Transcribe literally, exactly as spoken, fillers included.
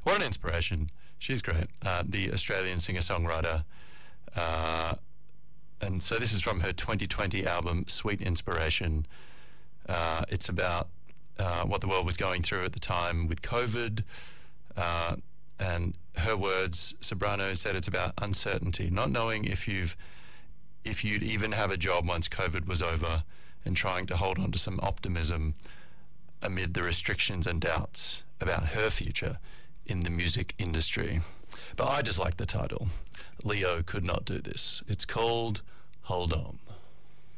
What an inspiration. She's great. Uh, the Australian singer-songwriter. Uh, and so this is from her twenty twenty album, Sweet Inspiration. Uh, it's about uh, what the world was going through at the time with COVID. Uh, and her words, Sobrano said it's about uncertainty, not knowing if you've if you'd even have a job once COVID was over, and trying to hold on to some optimism amid the restrictions and doubts about her future in the music industry. But I just like the title. Leo could not do this. It's called Hold On.